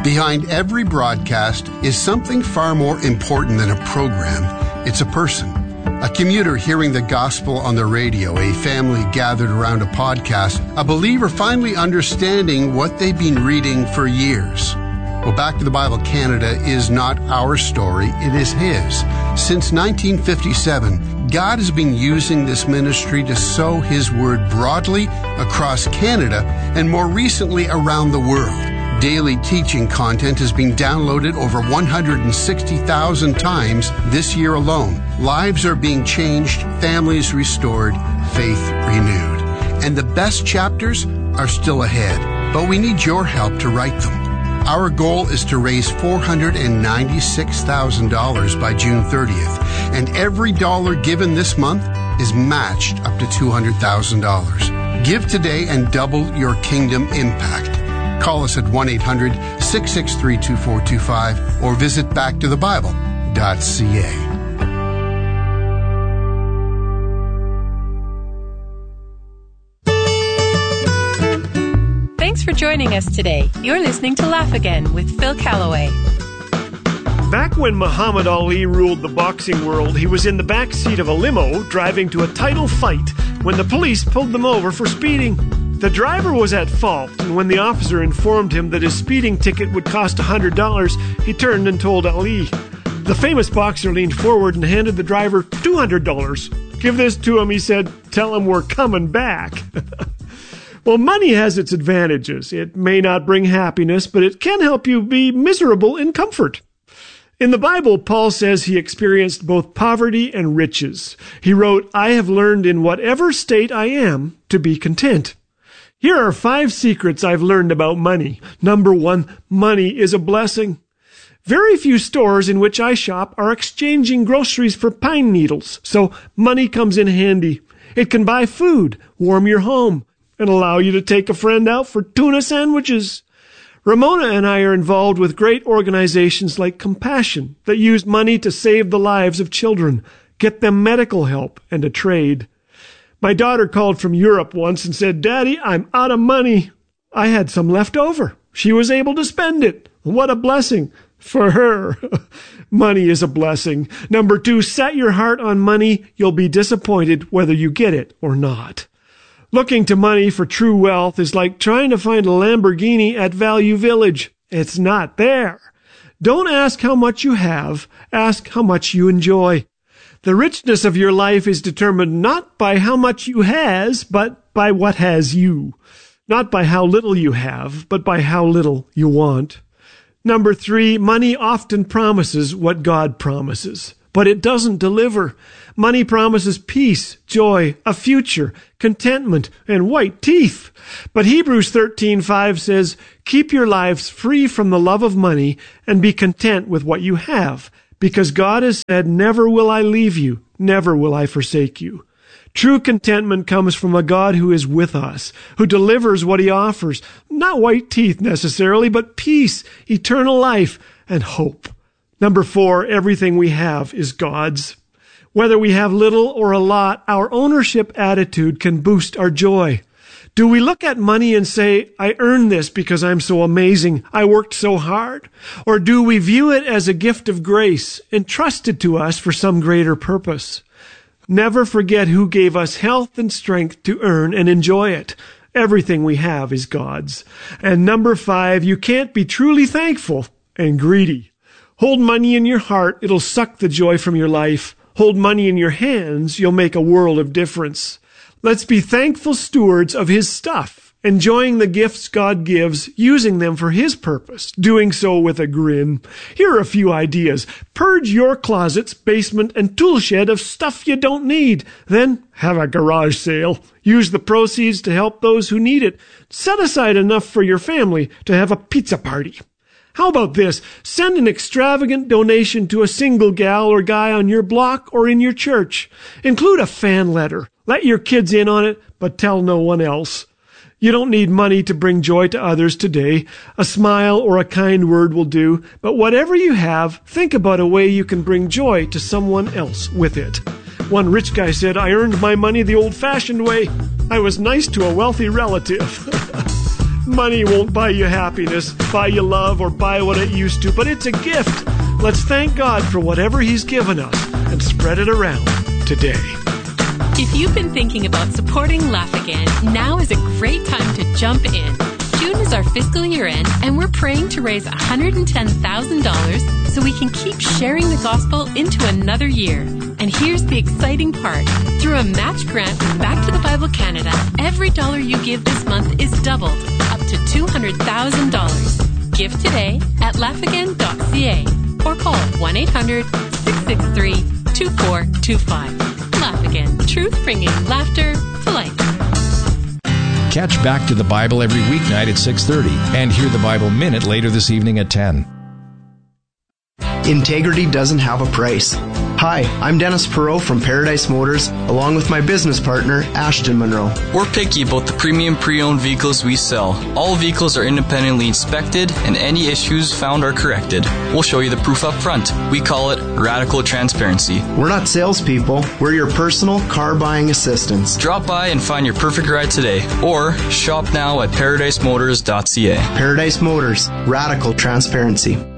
Behind every broadcast is something far more important than a program. It's a person. A commuter hearing the gospel on the radio, a family gathered around a podcast, a believer finally understanding what they've been reading for years. Well, Back to the Bible Canada is not our story, it is His. Since 1957, God has been using this ministry to sow His word broadly across Canada and more recently around the world. Daily teaching content has been downloaded over 160,000 times this year alone. Lives are being changed, families restored, faith renewed. And the best chapters are still ahead, but we need your help to write them. Our goal is to raise $496,000 by June 30th, and every dollar given this month is matched up to $200,000. Give today and double your kingdom impact. Call us at 1-800-663-2425 or visit backtothebible.ca. Thanks for joining us today. You're listening to Laugh Again with Phil Callaway. Back when Muhammad Ali ruled the boxing world, he was in the back seat of a limo driving to a title fight when the police pulled them over for speeding. The driver was at fault, and when the officer informed him that his speeding ticket would cost $100, he turned and told Ali. The famous boxer leaned forward and handed the driver $200. "Give this to him," he said. "Tell him we're coming back." Well, money has its advantages. It may not bring happiness, but it can help you be miserable in comfort. In the Bible, Paul says he experienced both poverty and riches. He wrote, "I have learned in whatever state I am to be content." Here are 5 secrets I've learned about money. Number 1, money is a blessing. Very few stores in which I shop are exchanging groceries for pine needles, so money comes in handy. It can buy food, warm your home, and allow you to take a friend out for tuna sandwiches. Ramona and I are involved with great organizations like Compassion that use money to save the lives of children, get them medical help, and a trade. My daughter called from Europe once and said, "Daddy, I'm out of money." I had some left over. She was able to spend it. What a blessing for her. Money is a blessing. Number 2, set your heart on money. You'll be disappointed whether you get it or not. Looking to money for true wealth is like trying to find a Lamborghini at Value Village. It's not there. Don't ask how much you have. Ask how much you enjoy. The richness of your life is determined not by how much you has, but by what has you. Not by how little you have, but by how little you want. Number 3, money often promises what God promises, but it doesn't deliver. Money promises peace, joy, a future, contentment, and white teeth. But Hebrews 13:5 says, "Keep your lives free from the love of money and be content with what you have. Because God has said, 'Never will I leave you, never will I forsake you.'" True contentment comes from a God who is with us, who delivers what He offers. Not white teeth necessarily, but peace, eternal life, and hope. Number 4, everything we have is God's. Whether we have little or a lot, our ownership attitude can boost our joy. Do we look at money and say, "I earned this because I'm so amazing, I worked so hard"? Or do we view it as a gift of grace, entrusted to us for some greater purpose? Never forget who gave us health and strength to earn and enjoy it. Everything we have is God's. And number 5, you can't be truly thankful and greedy. Hold money in your heart, it'll suck the joy from your life. Hold money in your hands, you'll make a world of difference. Let's be thankful stewards of His stuff, enjoying the gifts God gives, using them for His purpose, doing so with a grin. Here are a few ideas. Purge your closets, basement, and tool shed of stuff you don't need. Then have a garage sale. Use the proceeds to help those who need it. Set aside enough for your family to have a pizza party. How about this? Send an extravagant donation to a single gal or guy on your block or in your church. Include a fan letter. Let your kids in on it, but tell no one else. You don't need money to bring joy to others today. A smile or a kind word will do. But whatever you have, think about a way you can bring joy to someone else with it. One rich guy said, "I earned my money the old-fashioned way. I was nice to a wealthy relative." Money won't buy you happiness, buy you love, or buy what it used to, but it's a gift. Let's thank God for whatever He's given us and spread it around today. If you've been thinking about supporting Laugh Again, now is a great time to jump in. June is our fiscal year end, and we're praying to raise $110,000 so we can keep sharing the gospel into another year. And here's the exciting part. Through a match grant with Back to the Bible Canada, every dollar you give this month is doubled, up to $200,000. Give today at laughagain.ca or call 1-800-663-2425. Laugh Again, truth bringing laughter to life. Catch Back to the Bible every weeknight at 6:30 and hear the Bible Minute later this evening at 10. Integrity doesn't have a price. Hi, I'm Dennis Perot from Paradise Motors, along with my business partner, Ashton Monroe. We're picky about the premium pre-owned vehicles we sell. All vehicles are independently inspected, and any issues found are corrected. We'll show you the proof up front. We call it radical transparency. We're not salespeople. We're your personal car buying assistants. Drop by and find your perfect ride today, or shop now at paradisemotors.ca. Paradise Motors, radical transparency.